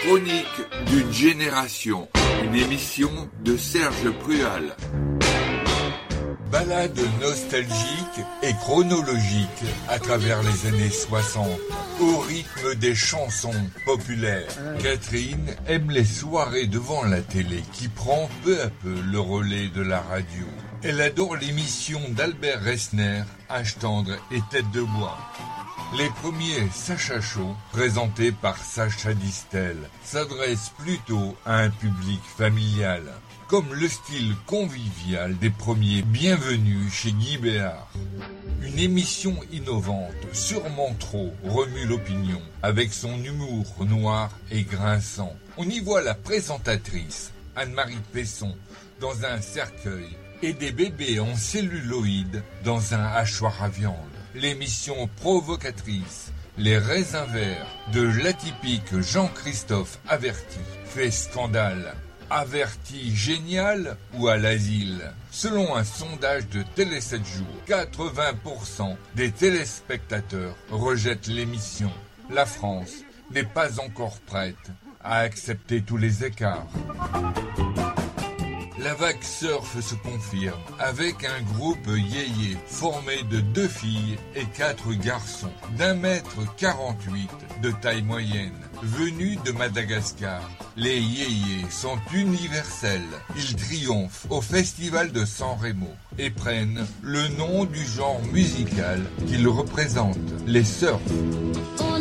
Chronique d'une génération, une émission de Serge Prual. Balade nostalgique et chronologique à travers les années 60, au rythme des chansons populaires. Catherine aime les soirées devant la télé qui prend peu à peu le relais de la radio. Elle adore l'émission d'Albert Resner, Âge tendre et Tête de bois. Les premiers Sacha Show, présentés par Sacha Distel, s'adressent plutôt à un public familial, comme le style convivial des premiers Bienvenue chez Guy Béard. Une émission innovante, sûrement trop, remue l'opinion, avec son humour noir et grinçant. On y voit la présentatrice, Anne-Marie Pesson, dans un cercueil, et des bébés en celluloïd dans un hachoir à viande. L'émission provocatrice, Les raisins verts, de l'atypique Jean-Christophe Averti, fait scandale. Averti génial ou à l'asile? Selon un sondage de Télé 7 jours, 80% des téléspectateurs rejettent l'émission. La France n'est pas encore prête à accepter tous les écarts. La vague surf se confirme avec un groupe yéyé formé de 2 filles et 4 garçons d'1,48 m de taille moyenne, venus de Madagascar. Les yéyés sont universels. Ils triomphent au festival de San Remo et prennent le nom du genre musical qu'ils représentent, les surfs.